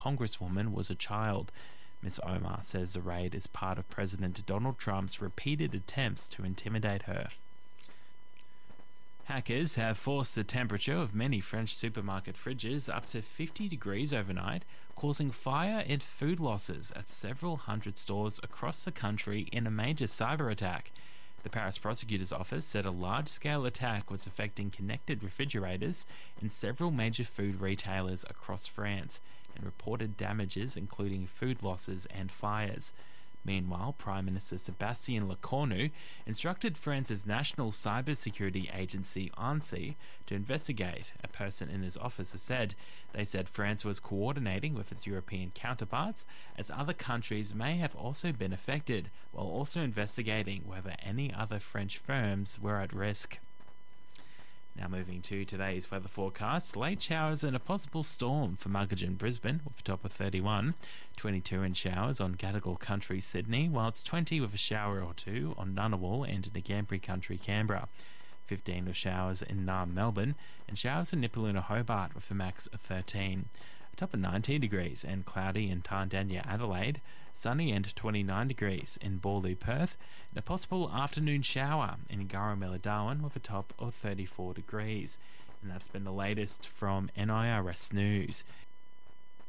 Congresswoman was a child. Ms. Omar says the raid is part of President Donald Trump's repeated attempts to intimidate her. Hackers have forced the temperature of many French supermarket fridges up to 50 degrees overnight, causing fire and food losses at several hundred stores across the country in a major cyber attack. The Paris prosecutor's office said a large-scale attack was affecting connected refrigerators in several major food retailers across France and reported damages including food losses and fires. Meanwhile, Prime Minister Sébastien Lecornu instructed France's national cybersecurity agency ANSSI to investigate. A person in his office has said they said France was coordinating with its European counterparts as other countries may have also been affected, while also investigating whether any other French firms were at risk. Now moving to today's weather forecast. Late showers and a possible storm for Muggeridge and Brisbane with a top of 31. 22 in showers on Gadigal Country, Sydney, while it's 20 with a shower or two on Ngunnawal and Ngambri Country, Canberra. 15 with showers in Naarm, Melbourne, and showers in Nipaluna, Hobart with a max of 13. A top of 19 degrees and cloudy in Tandanya, Adelaide, sunny and 29 degrees in Boorloo, Perth, and a possible afternoon shower in Gurrumela, Darwin with a top of 34 degrees. And that's been the latest from NIRS News.